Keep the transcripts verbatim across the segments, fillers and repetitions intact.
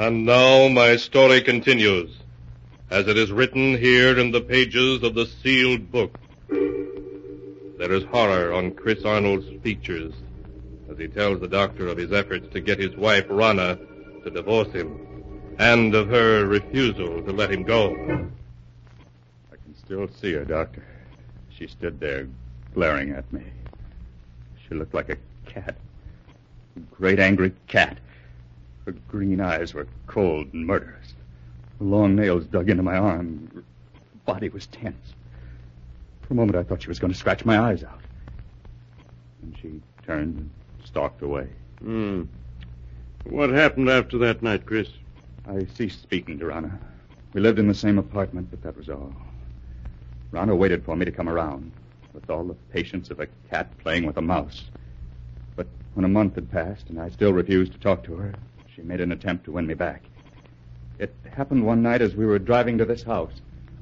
And now my story continues, as it is written here in the pages of the sealed book. There is horror on Chris Arnold's features as he tells the doctor of his efforts to get his wife, Rana, to divorce him, and of her refusal to let him go. I can still see her, Doctor. She stood there, glaring at me. She looked like a cat. A great angry cat. Her green eyes were cold and murderous. Her long nails dug into my arm. Her body was tense. For a moment, I thought she was going to scratch my eyes out. And she turned and stalked away. Hmm. What happened after that night, Chris? I ceased speaking to Rana. We lived in the same apartment, but that was all. Rana waited for me to come around, with all the patience of a cat playing with a mouse. But when a month had passed and I still refused to talk to her, she made an attempt to win me back. It happened one night as we were driving to this house.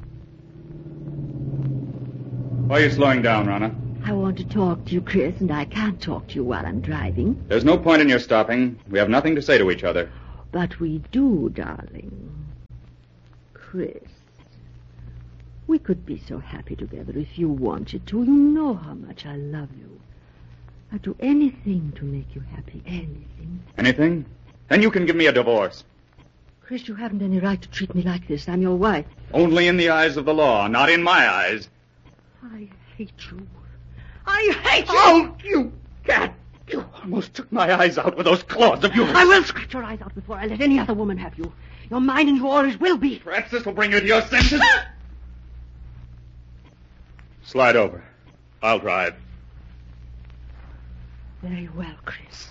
Why are you slowing down, Rana? I want to talk to you, Chris, and I can't talk to you while I'm driving. There's no point in your stopping. We have nothing to say to each other. But we do, darling. Chris, we could be so happy together if you wanted to. You know how much I love you. I'd do anything to make you happy, anything. Anything? Then you can give me a divorce. Chris, you haven't any right to treat me like this. I'm your wife. Only in the eyes of the law, not in my eyes. I hate you. I hate you! Oh, you cat! You almost took my eyes out with those claws of yours. I will scratch your eyes out before I let any other woman have you. You're mine and you always will be. Perhaps this will bring you to your senses. Slide over. I'll drive. Very well, Chris.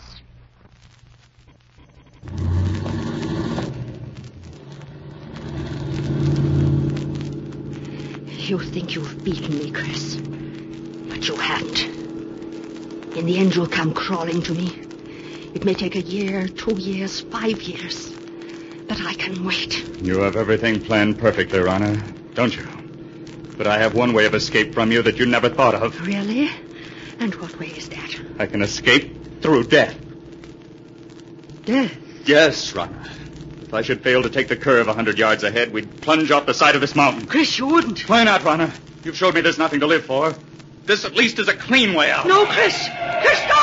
You think you've beaten me, Chris. But you haven't. In the end, you'll come crawling to me. It may take a year, two years, five years. But I can wait. You have everything planned perfectly, Rana, don't you? But I have one way of escape from you that you never thought of. Really? And what way is that? I can escape through death. Death? Yes, Rana. If I should fail to take the curve a hundred yards ahead, we'd plunge off the side of this mountain. Chris, you wouldn't. Why not, Rana? You've showed me there's nothing to live for. This at least is a clean way out. No, Chris. Chris, no!